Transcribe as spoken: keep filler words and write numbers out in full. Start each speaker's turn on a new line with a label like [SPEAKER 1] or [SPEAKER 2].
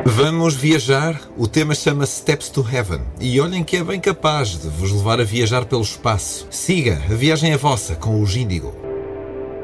[SPEAKER 1] Vamos viajar, o tema chama-se Steps to Heaven e olhem que é bem capaz de vos levar a viajar pelo espaço. Siga, a viagem é vossa com os Índigo.